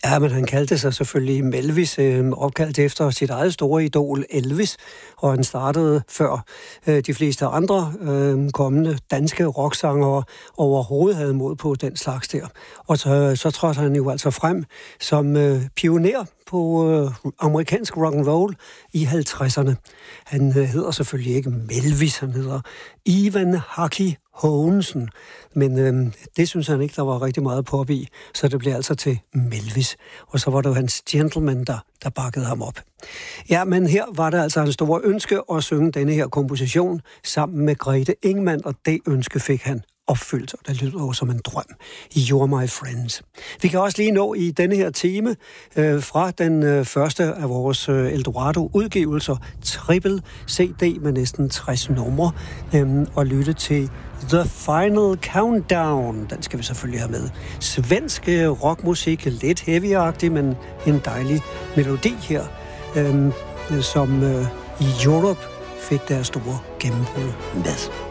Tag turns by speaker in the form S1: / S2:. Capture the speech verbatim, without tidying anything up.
S1: Ja, men han kaldte sig selvfølgelig Melvis, øh, opkaldt efter sit eget store idol Elvis, og han startede før øh, de fleste andre øh, kommende danske rocksangere overhovedet havde mod på den slags der. Og så, så trådte han jo altså frem som øh, pioner på øh, amerikansk rock and roll i halvtredserne. Han øh, hedder selvfølgelig ikke Melvis, han hedder Ivan Haki Haagensen, men øh, det synes han ikke, der var rigtig meget pop i, så det blev altså til Melvis. Og så var det jo hans Gentleman, der, der bakkede ham op. Ja, men her var det altså en stor ønske at synge denne her komposition sammen med Grete Ingemann, og det ønske fik han opfyldt, og det lyder jo som en drøm. You're my friends. Vi kan også lige nå i denne her time øh, fra den øh, første af vores øh, Eldorado-udgivelser, triple C D med næsten tres numre, øh, og lytte til The Final Countdown. Den skal vi selvfølgelig have med. Svensk øh, rockmusik, lidt heavy-agtig, men en dejlig melodi her, øh, som øh, i Europe fik deres store gennembrud med.